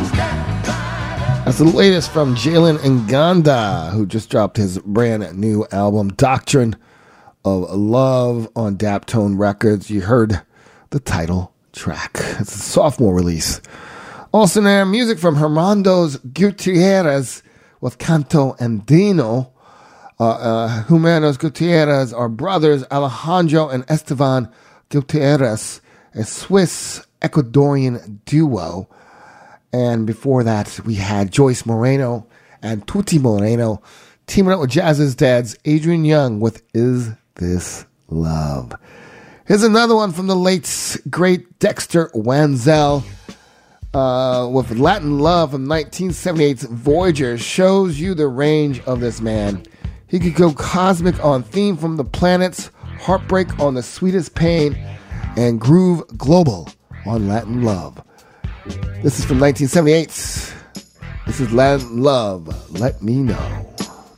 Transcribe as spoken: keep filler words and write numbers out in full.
That's the latest from Jalen Nganda, who just dropped his brand new album, Doctrine of Love, on Daptone Records. You heard the title track. It's a sophomore release. Also there, music from Hermandos Gutierrez with Canto Andino. Uh, uh, Hermanos Gutierrez are brothers, Alejandro and Esteban Gutierrez, a Swiss-Ecuadorian duo. And before that, we had Joyce Moreno and Tuti Moreno teaming up with Jazz's Dad's Adrian Young with Is This Love? Here's another one from the late, great Dexter Wanzel uh, with Latin Love from nineteen seventy-eight's Voyager. Shows you the range of this man. He could go cosmic on Theme from the Planets, Heartbreak on The Sweetest Pain, and groove global on Latin Love. This is from nineteen seventy-eight. This is Latin Love, Let Me Know.